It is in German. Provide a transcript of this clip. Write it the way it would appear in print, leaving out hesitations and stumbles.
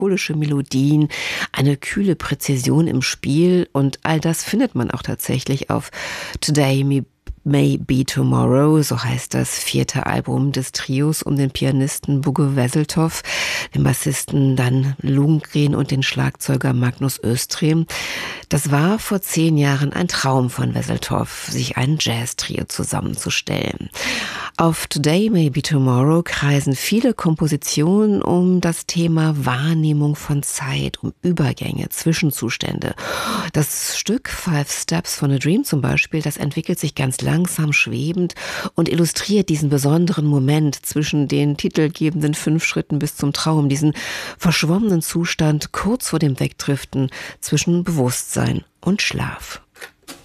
melancholische Melodien, eine kühle Präzision im Spiel und all das findet man auch tatsächlich auf Today May Be Tomorrow, so heißt das 4. Album des Trios um den Pianisten Bugge Wesseltoft, den Bassisten Dan Lundgren und den Schlagzeuger Magnus Östrem. Das war vor 10 Jahren ein Traum von Wesseltoft, sich ein Jazz-Trio zusammenzustellen. Auf Today May Be Tomorrow kreisen viele Kompositionen um das Thema Wahrnehmung von Zeit, um Übergänge, Zwischenzustände. Das Stück Five Steps from a Dream zum Beispiel, das entwickelt sich ganz langsam schwebend und illustriert diesen besonderen Moment zwischen den titelgebenden 5 Schritten bis zum Traum, diesen verschwommenen Zustand kurz vor dem Wegdriften zwischen Bewusstsein und Schlaf.